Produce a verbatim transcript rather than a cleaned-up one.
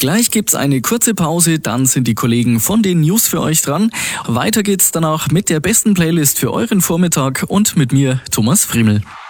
Gleich gibt's eine kurze Pause, dann sind die Kollegen von den News für euch dran. Weiter geht's danach mit der besten Playlist für euren Vormittag und mit mir, Thomas Friemel.